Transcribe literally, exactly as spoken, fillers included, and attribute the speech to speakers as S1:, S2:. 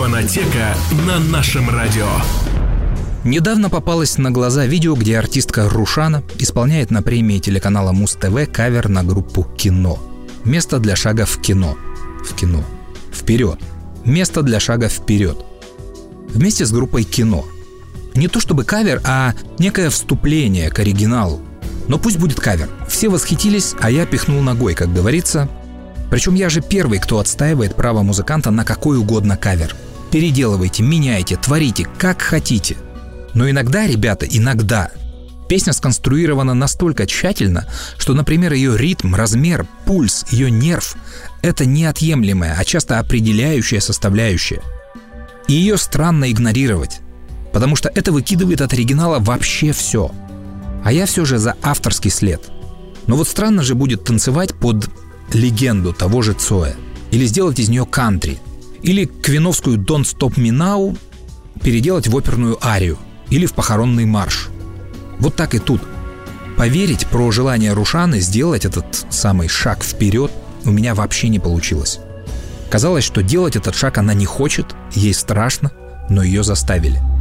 S1: Фонотека на нашем радио.
S2: Недавно попалось на глаза видео, где артистка Рушана исполняет на премии телеканала Муз-ТВ кавер на группу «Кино». Место для шага в кино. В кино. Вперед. Место для шага вперед. Вместе с группой «Кино». Не то чтобы кавер, а некое вступление к оригиналу. Но пусть будет кавер. Все восхитились, а я пихнул ногой, как говорится. Причем я же первый, кто отстаивает право музыканта на какой угодно кавер. Переделывайте, меняйте, творите, как хотите. Но иногда, ребята, иногда песня сконструирована настолько тщательно, что, например, ее ритм, размер, пульс, ее нерв — это неотъемлемая, а часто определяющая составляющая. И ее странно игнорировать, потому что это выкидывает от оригинала вообще все. А я все же за авторский след. Но вот странно же будет танцевать под легенду того же Цоя, или сделать из нее кантри, или квиновскую «Don't Stop Me Now» переделать в оперную арию, или в похоронный марш. Вот так и тут. Поверить про желание Рушаны сделать этот самый шаг вперед у меня вообще не получилось. Казалось, что делать этот шаг она не хочет, ей страшно, но ее заставили.